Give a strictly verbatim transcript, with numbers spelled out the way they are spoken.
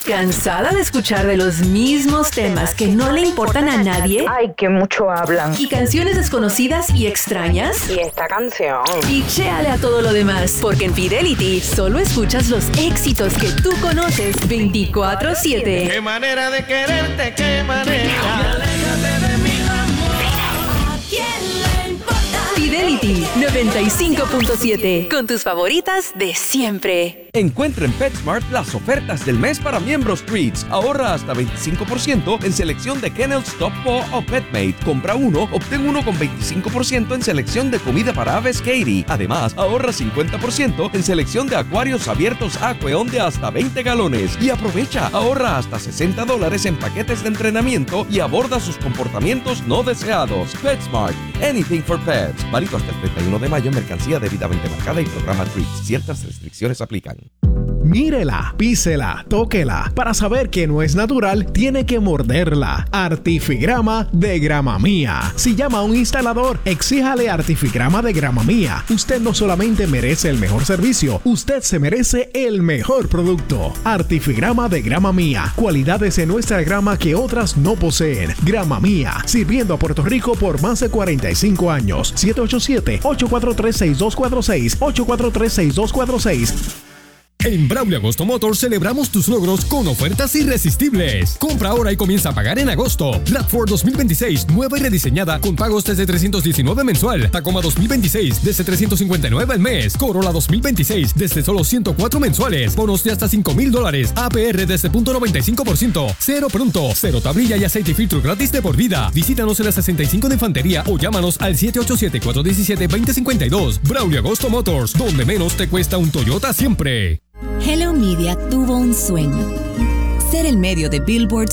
¿Cansada de escuchar de los mismos temas que no le importan a nadie? Ay, que mucho hablan. ¿Y canciones desconocidas y extrañas? ¿Y esta canción? Y chéale a todo lo demás, porque en Fidelity solo escuchas los éxitos que tú conoces veinticuatro siete. Qué manera de quererte, qué manera. Aléjate de mi amor. ¿A quién le importa? Fidelity noventa y cinco punto siete, con tus favoritas de siempre. Encuentra en PetSmart las ofertas del mes para miembros Treats. Ahorra hasta veinticinco por ciento en selección de Kennels, Top Paw o Petmate. Compra uno, obtén uno con veinticinco por ciento en selección de comida para aves Katie. Además, ahorra cincuenta por ciento en selección de acuarios abiertos Aqueon de hasta veinte galones. Y aprovecha, ahorra hasta sesenta dólares en paquetes de entrenamiento y aborda sus comportamientos no deseados. PetSmart, anything for pets. Válido hasta el treinta y uno de mayo, mercancía debidamente marcada y programa Treats. Ciertas restricciones aplican. Mírela, písela, tóquela. Para saber que no es natural, tiene que morderla. Artifigrama de Grama Mía. Si llama a un instalador, exíjale Artifigrama de Grama Mía. Usted no solamente merece el mejor servicio, usted se merece el mejor producto. Artifigrama de Grama Mía. Cualidades en nuestra grama que otras no poseen. Grama Mía, sirviendo a Puerto Rico por más de cuarenta y cinco años. siete ocho siete, ocho cuatro tres, seis dos cuatro seis, ocho cuatro tres, seis dos cuatro seis. En Braulio Agosto Motors celebramos tus logros con ofertas irresistibles. Compra ahora y comienza a pagar en agosto. R A V cuatro dos mil veintiséis, nueva y rediseñada, con pagos desde trescientos diecinueve mensual. Tacoma dos mil veintiséis, desde trescientos cincuenta y nueve al mes. Corolla dos mil veintiséis, desde solo ciento cuatro mensuales. Bonos de hasta cinco mil dólares. A P R desde punto noventa y cinco por ciento. Cero pronto. Cero tablilla y aceite y filtro gratis de por vida. Visítanos en la sesenta y cinco de Infantería o llámanos al siete ocho siete, cuatro uno siete, dos cero cinco dos. Braulio Agosto Motors, donde menos te cuesta un Toyota siempre. Hello Media tuvo un sueño: ser el medio de billboards